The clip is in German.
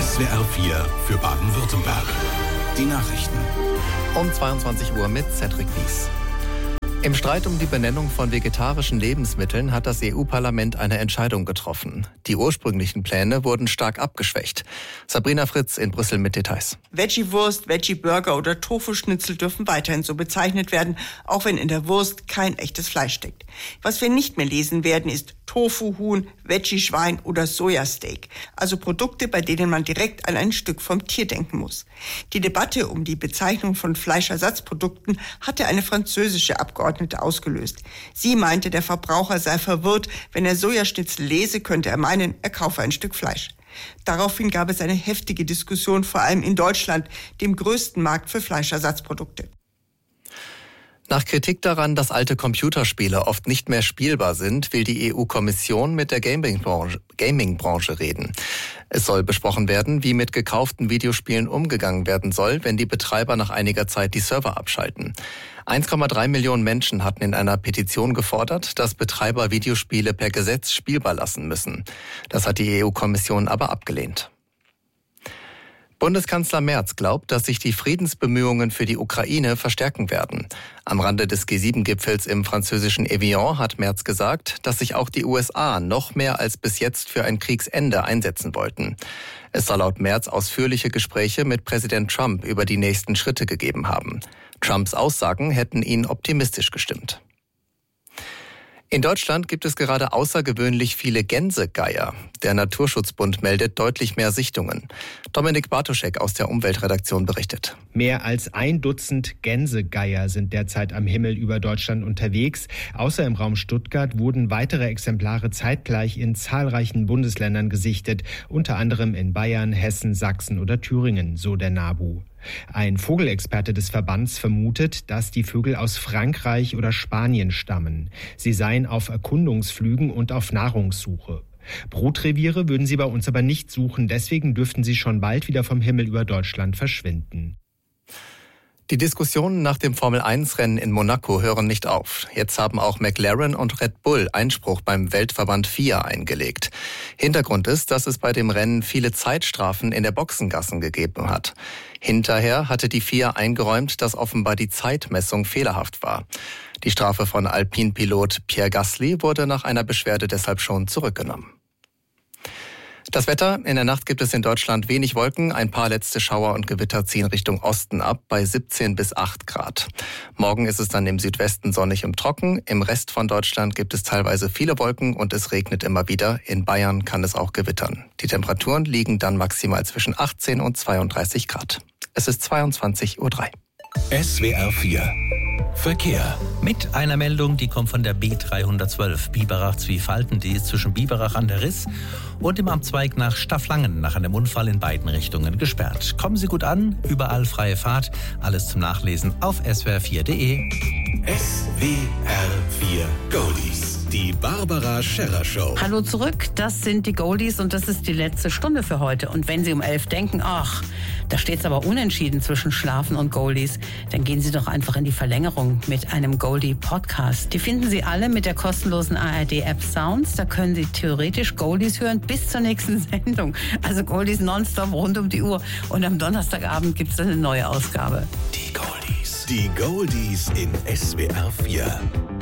SWR 4 für Baden-Württemberg. Die Nachrichten. Um 22 Uhr mit Cedric Wies. Im Streit um die Benennung von vegetarischen Lebensmitteln hat das EU-Parlament eine Entscheidung getroffen. Die ursprünglichen Pläne wurden stark abgeschwächt. Sabrina Fritz in Brüssel mit Details. Veggie-Wurst, Veggie-Burger oder Tofu-Schnitzel dürfen weiterhin so bezeichnet werden, auch wenn in der Wurst kein echtes Fleisch steckt. Was wir nicht mehr lesen werden, ist Tofu-Huhn, Veggie-Schwein oder Sojasteak. Also Produkte, bei denen man direkt an ein Stück vom Tier denken muss. Die Debatte um die Bezeichnung von Fleischersatzprodukten hatte eine französische Abgeordnete ausgelöst. Sie meinte, der Verbraucher sei verwirrt. Wenn er Sojaschnitzel lese, könnte er meinen, er kaufe ein Stück Fleisch. Daraufhin gab es eine heftige Diskussion, vor allem in Deutschland, dem größten Markt für Fleischersatzprodukte. Nach Kritik daran, dass alte Computerspiele oft nicht mehr spielbar sind, will die EU-Kommission mit der Gaming-Branche reden. Es soll besprochen werden, wie mit gekauften Videospielen umgegangen werden soll, wenn die Betreiber nach einiger Zeit die Server abschalten. 1,3 Millionen Menschen hatten in einer Petition gefordert, dass Betreiber Videospiele per Gesetz spielbar lassen müssen. Das hat die EU-Kommission aber abgelehnt. Bundeskanzler Merz glaubt, dass sich die Friedensbemühungen für die Ukraine verstärken werden. Am Rande des G7-Gipfels im französischen Evian hat Merz gesagt, dass sich auch die USA noch mehr als bis jetzt für ein Kriegsende einsetzen wollten. Es soll laut Merz ausführliche Gespräche mit Präsident Trump über die nächsten Schritte gegeben haben. Trumps Aussagen hätten ihn optimistisch gestimmt. In Deutschland gibt es gerade außergewöhnlich viele Gänsegeier. Der Naturschutzbund meldet deutlich mehr Sichtungen. Dominik Bartoschek aus der Umweltredaktion berichtet. Mehr als 1 Dutzend Gänsegeier sind derzeit am Himmel über Deutschland unterwegs. Außer im Raum Stuttgart wurden weitere Exemplare zeitgleich in zahlreichen Bundesländern gesichtet, unter anderem in Bayern, Hessen, Sachsen oder Thüringen, so der NABU. Ein Vogelexperte des Verbands vermutet, dass die Vögel aus Frankreich oder Spanien stammen. Sie seien auf Erkundungsflügen und auf Nahrungssuche. Brutreviere würden sie bei uns aber nicht suchen, deswegen dürften sie schon bald wieder vom Himmel über Deutschland verschwinden. Die Diskussionen nach dem Formel-1-Rennen in Monaco hören nicht auf. Jetzt haben auch McLaren und Red Bull Einspruch beim Weltverband FIA eingelegt. Hintergrund ist, dass es bei dem Rennen viele Zeitstrafen in der Boxengassen gegeben hat. Hinterher hatte die FIA eingeräumt, dass offenbar die Zeitmessung fehlerhaft war. Die Strafe von Alpin-Pilot Pierre Gasly wurde nach einer Beschwerde deshalb schon zurückgenommen. Das Wetter: In der Nacht gibt es in Deutschland wenig Wolken. Ein paar letzte Schauer und Gewitter ziehen Richtung Osten ab bei 17 bis 8 Grad. Morgen ist es dann im Südwesten sonnig und trocken. Im Rest von Deutschland gibt es teilweise viele Wolken und es regnet immer wieder. In Bayern kann es auch gewittern. Die Temperaturen liegen dann maximal zwischen 18 und 32 Grad. Es ist 22:03 Uhr. SWR 4 Verkehr. Mit einer Meldung, die kommt von der B312 Biberach-Zwiefalten. Die ist zwischen Biberach an der Riss und dem Amtzweig nach Stafflangen nach einem Unfall in beiden Richtungen gesperrt. Kommen Sie gut an, überall freie Fahrt. Alles zum Nachlesen auf swr4.de. SWR 4 Goldies. Die Barbara Scherrer Show. Hallo zurück, das sind die Goldies und das ist die letzte Stunde für heute. Und wenn Sie um 11 denken, ach, da steht's aber unentschieden zwischen Schlafen und Goldies, dann gehen Sie doch einfach in die Verlängerung mit einem Goldie-Podcast. Die finden Sie alle mit der kostenlosen ARD-App Sounds. Da können Sie theoretisch Goldies hören bis zur nächsten Sendung. Also Goldies nonstop rund um die Uhr. Und am Donnerstagabend gibt's dann eine neue Ausgabe. Die Goldies. Die Goldies in SWR 4.